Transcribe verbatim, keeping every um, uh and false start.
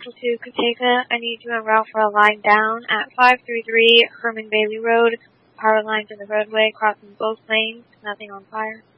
Central to Kateka. I need you en route for a line down at five three three Herman Bailey Road. Power lines in the roadway, crossing both lanes. Nothing on fire.